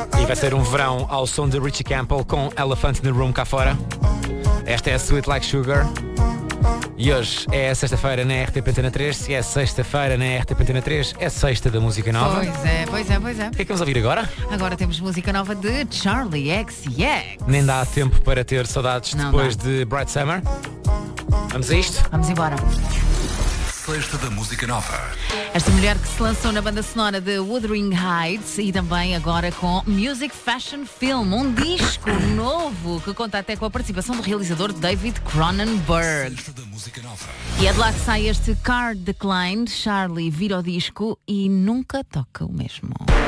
E vai ser um verão ao som de Richie Campbell com Elephant in the Room cá fora. Esta é a Sweet Like Sugar. E hoje é sexta-feira na RTP Antena 3. Se é sexta-feira na RTP Antena 3, é sexta da música nova. Pois é. O que é que vamos ouvir agora? Agora temos música nova de Charlie XCX. Nem dá tempo para ter saudades depois de Bright Summer. Vamos a isto? Vamos embora. Sexta da música nova. Esta mulher que se lançou na banda sonora de Wuthering Heights e também agora com Music Fashion Film, um disco novo que conta até com a participação do realizador David Cronenberg. Sexta da música nova. E é de lá que sai este Card Declined. Charlie vira o disco e nunca toca o mesmo.